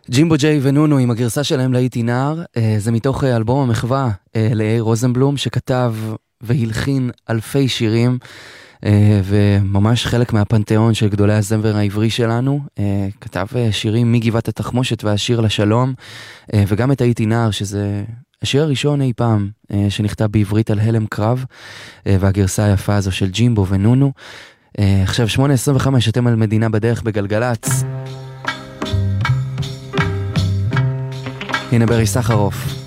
ג'ימבו ג'יי ונונו עם הגרסה שלהם להייתי נער, זה מתוך אלבום המחווה לאיר רוזנבלום שכתב והלחין אלפי שירים וממש חלק מהפנתיאון של גדולי הזמר העברי שלנו. כתב שירים מגבעת התחמושת והשיר לשלום וגם את הייתי נער שזה השיר הראשון אי פעם שנכתב בעברית על הלם קרב, והגרסה היפה הזו של ג'ימבו ונונו. עכשיו 8:25 אתם על מדינה בדרך בגלגלץ. הנה ברי סחרוף.